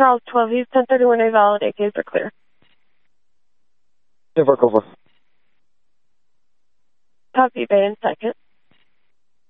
Charles 12 East, 1031A valid, AKs are clear. Over. Copy, Bay in second.